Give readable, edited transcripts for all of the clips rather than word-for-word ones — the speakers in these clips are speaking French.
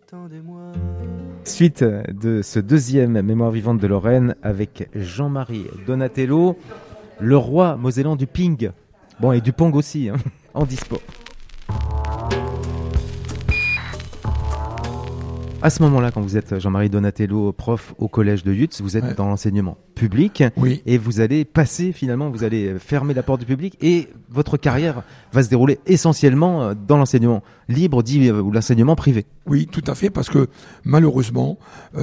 Attendez-moi. Suite de ce deuxième Mémoire vivante de Lorraine avec Jean-Marie Donatello, le roi mosellan du ping. Bon, et du pong aussi, hein, en dispo. À ce moment-là, quand vous êtes Jean-Marie Donatello, prof au collège de Yutz, vous êtes dans l'enseignement public. Oui. Et vous allez passer, finalement, vous allez fermer la porte du public et votre carrière va se dérouler essentiellement dans l'enseignement libre, dit ou l'enseignement privé. Oui, tout à fait, parce que malheureusement,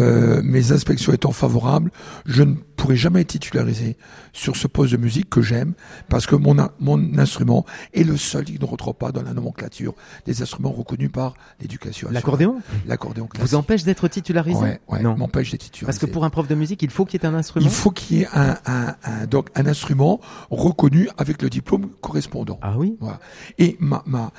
mes inspections étant favorables, je ne pourrai jamais être titularisé sur ce poste de musique que j'aime, parce que mon instrument est le seul qui ne rentre pas dans la nomenclature des instruments reconnus par l'éducation nationale. L'accordéon ? L'accordéon classique. Vous empêche d'être titularisé ? Ouais, non. M'empêche d'être titularisé. Parce que pour un prof de musique, il faut qu'il y ait un instrument ? Il faut qu'il y ait donc un instrument reconnu avec le diplôme correspondant. Ah oui ? Voilà. Et ma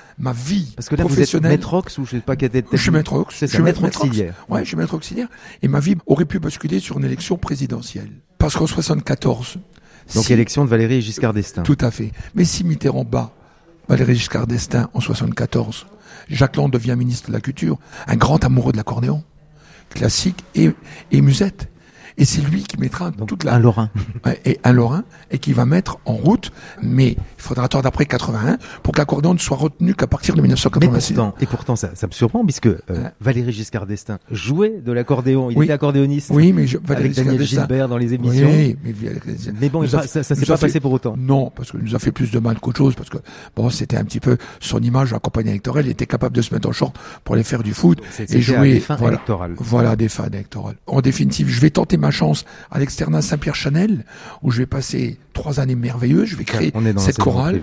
vie parce que là, professionnelle... vous êtes maître ox ou je sais pas quel était. Je suis maître ox. C'est ça, maître auxiliaire. Ouais, je suis maître auxiliaire. Et ma vie aurait pu basculer sur une élection présidentielle. Parce qu'en 74... Donc élection de Valéry Giscard d'Estaing. Tout à fait. Mais si Mitterrand bat Valéry Giscard d'Estaing en 74, Jacques Lang devient ministre de la Culture, un grand amoureux de l'accordéon, classique et musette. Et c'est lui qui mettra donc toute la... Un Lorrain. Et un Lorrain, et qui va mettre en route, mais il faudra attendre après 81 pour que l'accordéon ne soit retenu qu'à partir de 1986. Et pourtant ça me surprend, puisque Valéry Giscard d'Estaing jouait de l'accordéon, il était accordéoniste. Oui, mais avec Daniel Gilbert dans les émissions. Oui, mais bon, ça s'est pas passé pour autant. Non, parce qu'il nous a fait plus de mal qu'autre chose, parce que bon, c'était un petit peu son image en campagne électorale, il était capable de se mettre en short pour aller faire du foot et jouer. Des fins électorales. Voilà, des fins électorales. En définitive, je vais tenter ma chance à l'externat Saint-Pierre-Chanel, où je vais passer 3 années merveilleuses. Je vais créer cette chorale.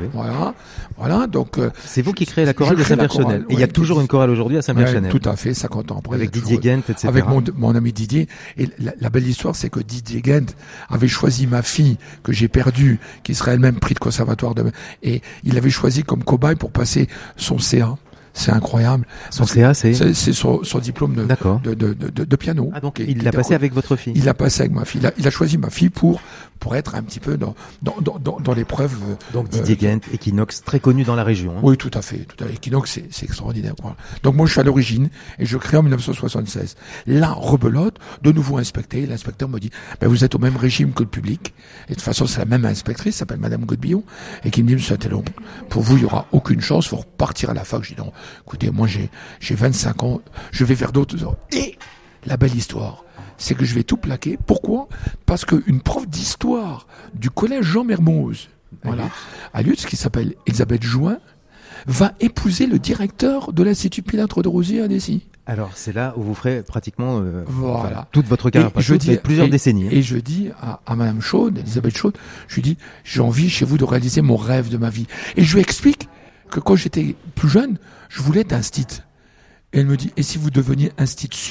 Voilà. Donc c'est vous qui créez la chorale de Saint-Pierre-Chanel. Et il y a toujours une chorale aujourd'hui à Saint-Pierre-Chanel. Tout à fait, 50 ans après. Avec Didier Gent, etc. Avec mon ami Didier. Et la belle histoire, c'est que Didier Gent avait choisi ma fille que j'ai perdue, qui serait elle-même prix de conservatoire et il avait choisi comme cobaye pour passer son CA. C'est incroyable. Son CA, c'est son diplôme de piano. Ah, donc il l'a passé avec votre fille. Il l'a passé avec ma fille. Il a choisi ma fille pour être un petit peu dans l'épreuve. Donc Didier Gent, Equinox, très connu dans la région. Hein. Oui, tout à fait. Equinox, c'est extraordinaire. Voilà. Donc moi, je suis à l'origine et je crée en 1976. Là, rebelote, de nouveau inspecté. L'inspecteur me dit, vous êtes au même régime que le public. Et de toute façon, c'est la même inspectrice, s'appelle Madame Godbillon, et qui me dit, Monsieur Attelon, pour vous, il y aura aucune chance, faut repartir à la fac. Je dis non. Écoutez, moi j'ai 25 ans, je vais vers d'autres. Et la belle histoire, c'est que je vais tout plaquer. Pourquoi ? Parce qu'une prof d'histoire du collège Jean Mermoz, à Lutz, qui s'appelle Elisabeth Jouin, va épouser le directeur de l'Institut Pilastre de Rosier à Dessy. Alors c'est là où vous ferez pratiquement toute votre carrière, plusieurs décennies. Et je dis à Madame Chaude, Elisabeth Chaude, je lui dis, j'ai envie chez vous de réaliser mon rêve de ma vie. Et je lui explique que quand j'étais plus jeune, je voulais être instit. Et elle me dit, et si vous deveniez instit sup ?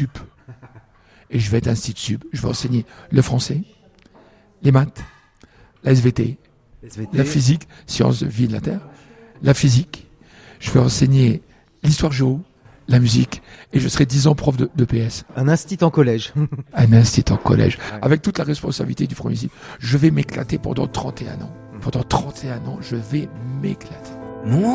Et je vais être instit sup. Je vais enseigner le français, les maths, la SVT, la physique, sciences de vie de la Terre, la physique. Je vais enseigner l'histoire géo, la musique, et je serai 10 ans prof de PS. Un instit en collège. Un instit en collège. Avec toute la responsabilité du premier cycle. Je vais m'éclater pendant 31 ans. Pendant 31 ans, je vais m'éclater.